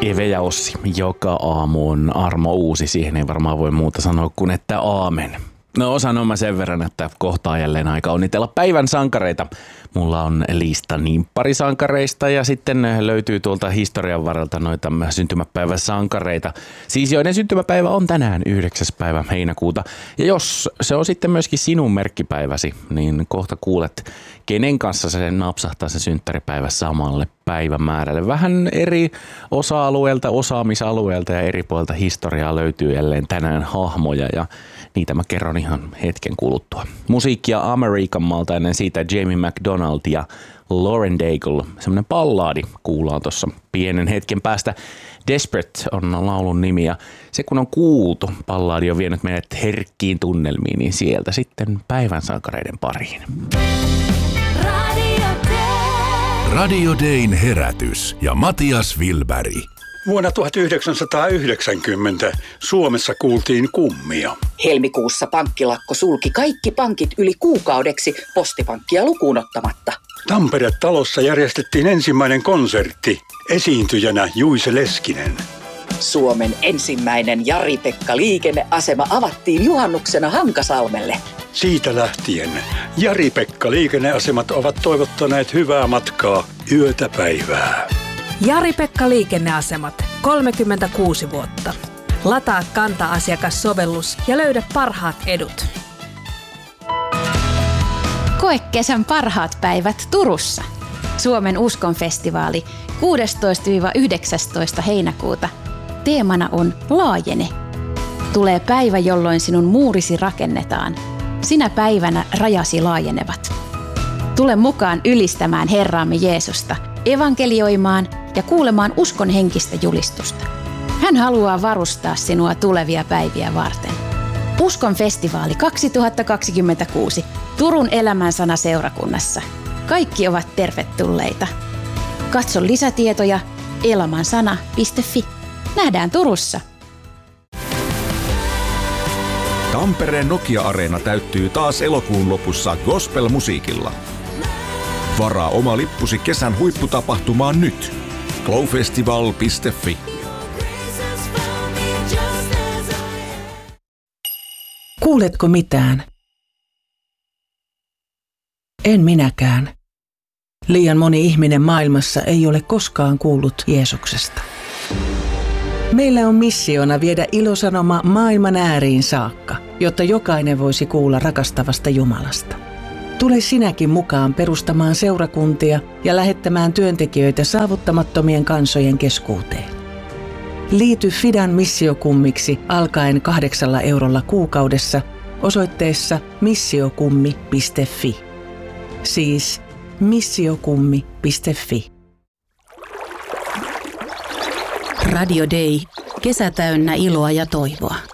Eve ja Ossi, joka aamu on armo uusi. Siihen ei varmaan voi muuta sanoa kuin että aamen. No sanon mä sen verran, että kohtaa jälleen aika onnitella päivän sankareita. Mulla on lista nimpparisankareista ja sitten löytyy tuolta historian varrelta noita syntymäpäiväsankareita. Siis joiden syntymäpäivä on tänään 9. päivä heinäkuuta. Ja jos se on sitten myöskin sinun merkkipäiväsi, niin kohta kuulet, kenen kanssa se napsahtaa se synttäripäivä samalle päivämäärälle. Vähän eri osa-alueelta, osaamisalueelta ja eri puolilta historiaa löytyy jälleen tänään hahmoja ja niitä mä kerron ihan hetken kuluttua. Musiikkia Amerikan maalta ennen siitä Jamie McDonald ja Lauren Daigle. Semmoinen ballaadi kuullaan tuossa pienen hetken päästä. Desperate on laulun nimi ja se kun on kuultu, ballaadi on vienyt meidät herkkiin tunnelmiin, niin sieltä sitten päivän sankareiden pariin. Radio Dayn herätys ja Matias Wilberg. Vuonna 1990 Suomessa kuultiin kummia. Helmikuussa pankkilakko sulki kaikki pankit yli kuukaudeksi, Postipankkia lukuun ottamatta. Tampere-talossa järjestettiin ensimmäinen konsertti. Esiintyjänä Juise Leskinen. Suomen ensimmäinen Jari-Pekka liikenneasema avattiin juhannuksena Hankasalmelle. Siitä lähtien Jari-Pekka liikenneasemat ovat toivottaneet hyvää matkaa yötä päivää. Jari-Pekka liikenneasemat, 36 vuotta. Lataa Kanta-asiakassovellus ja löydä parhaat edut. Koe kesän parhaat päivät Turussa. Suomen uskonfestivaali 16-19 heinäkuuta. Teemana on Laajene. Tulee päivä, jolloin sinun muurisi rakennetaan. Sinä päivänä rajasi laajenevat. Tule mukaan ylistämään Herraamme Jeesusta, evankelioimaan ja kuulemaan uskon henkistä julistusta. Hän haluaa varustaa sinua tulevia päiviä varten. Uskon festivaali 2026 Turun Elämänsana seurakunnassa. Kaikki ovat tervetulleita. Katso lisätietoja elamansana.fi. Nähdään Turussa. Tampereen Nokia-areena täyttyy taas elokuun lopussa gospel-musiikilla. Varaa oma lippusi kesän huipputapahtumaan nyt. glowfestival.fi. Kuuletko mitään? En minäkään. Liian moni ihminen maailmassa ei ole koskaan kuullut Jeesuksesta. Meillä on missiona viedä ilosanoma maailman ääriin saakka, jotta jokainen voisi kuulla rakastavasta Jumalasta. Tule sinäkin mukaan perustamaan seurakuntia ja lähettämään työntekijöitä saavuttamattomien kansojen keskuuteen. Liity Fidan missiokummiksi alkaen 8 eurolla kuukaudessa osoitteessa missiokummi.fi. Siis missiokummi.fi. Radio Day. Kesä täynnä iloa ja toivoa.